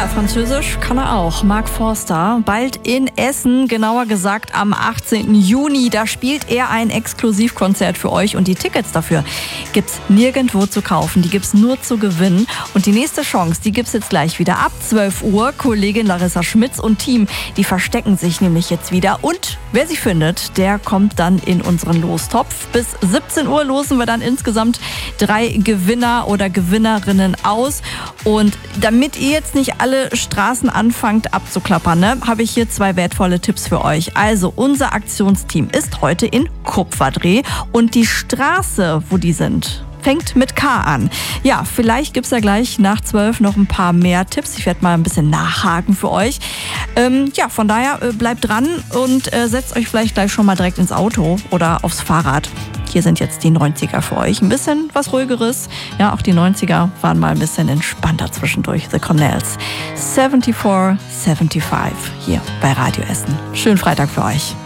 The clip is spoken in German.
Ja, Französisch kann er auch. Mark Forster, bald in Essen, genauer gesagt am 18. Juni. Da spielt er ein Exklusivkonzert für euch und die Tickets dafür gibt's nirgendwo zu kaufen. Die gibt's nur zu gewinnen. Und die nächste Chance, die gibt's jetzt gleich wieder ab 12 Uhr. Kollegin Larissa Schmitz und Team, die verstecken sich nämlich jetzt wieder. Und wer sie findet, der kommt dann in unseren Lostopf. Bis 17 Uhr losen wir dann insgesamt 3 Gewinner oder Gewinnerinnen aus. Und damit ihr jetzt nicht alle Straßen anfangt abzuklappern, habe ich hier 2 wertvolle Tipps für euch. Also unser Aktionsteam ist heute in Kupferdreh und die Straße, wo die sind, fängt mit K an. Ja, vielleicht gibt's ja gleich nach 12 noch ein paar mehr Tipps. Ich werde mal ein bisschen nachhaken für euch. Von daher bleibt dran und setzt euch vielleicht gleich schon mal direkt ins Auto oder aufs Fahrrad. Hier sind jetzt die 90er für euch. Ein bisschen was Ruhigeres. Ja, auch die 90er waren mal ein bisschen entspannter zwischendurch. The Cornells. 74, 75 hier bei Radio Essen. Schönen Freitag für euch.